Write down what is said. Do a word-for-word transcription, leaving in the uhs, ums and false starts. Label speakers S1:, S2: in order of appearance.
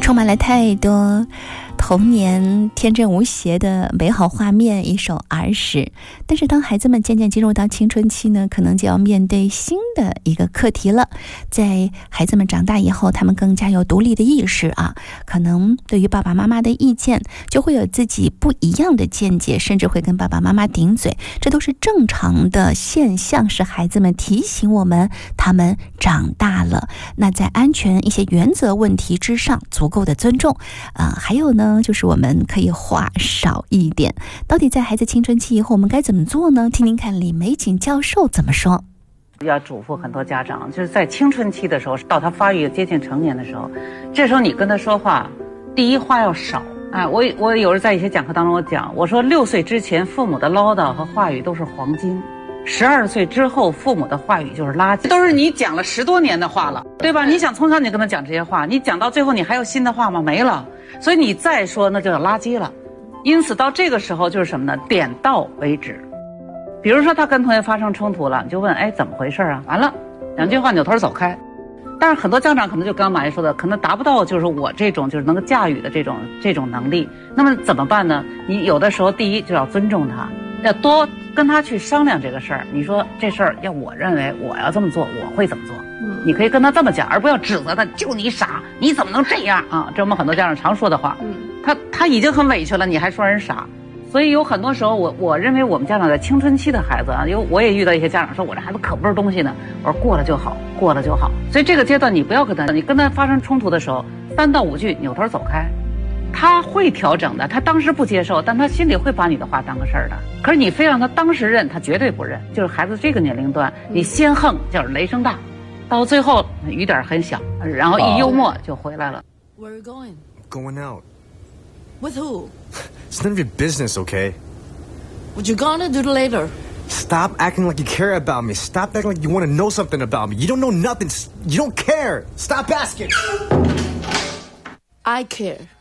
S1: 充满了太多童年天真无邪的美好画面，一首儿时。但是当孩子们渐渐进入到青春期呢，可能就要面对新的一个课题了。在孩子们长大以后，他们更加有独立的意识啊，可能对于爸爸妈妈的意见就会有自己不一样的见解，甚至会跟爸爸妈妈顶嘴，这都是正常的现象，是孩子们提醒我们他们长大了。那在安全一些原则问题之上足够的尊重啊、呃，还有呢就是我们可以话少一点。到底在孩子青春期以后我们该怎么做呢？听听看李玫瑾教授怎么说。
S2: 要嘱咐很多家长，就是在青春期的时候，到他发育接近成年的时候，这时候你跟他说话，第一话要少。哎，我我有时在一些讲课当中我讲，我说六岁之前父母的唠叨和话语都是黄金，十二岁之后父母的话语就是垃圾，都是你讲了十多年的话了，对吧？你想从小你跟他讲这些话，你讲到最后你还有新的话吗？没了，所以你再说那就叫垃圾了。因此到这个时候就是什么呢？点到为止。比如说他跟同学发生冲突了，你就问，哎，怎么回事啊？完了，两句话扭头走开。但是很多家长可能就刚刚马爷说的，可能达不到就是我这种就是能够驾驭的这种这种能力。那么怎么办呢？你有的时候第一就要尊重他，要多跟他去商量这个事儿。你说这事儿要我认为我要这么做，我会怎么做？嗯，你可以跟他这么讲，而不要指责他，就你傻，你怎么能这样啊？这我们很多家长常说的话。嗯，他他已经很委屈了，你还说人傻。所以有很多时候我我认为我们家长在青春期的孩子啊，因为我也遇到一些家长说我这孩子可不是东西呢，我说过了就好，过了就好。所以这个阶段你不要跟他，你跟他发生冲突的时候，三到五句扭头走开，他会调整的。他当时不接受，但他心里会把你的话当个事儿的。可是你非让他当时认，他绝对不认。就是孩子这个年龄段，你先横就是雷声大，到最后雨点很小，然后一幽默就回来了。
S3: Where are you going?
S4: Going out.
S3: With who?
S4: It's none of your business, okay?
S3: What you gonna do later?
S4: Stop acting like you care about me. Stop acting like you want to know something about me. You don't know nothing. You don't care. Stop asking.
S3: I care.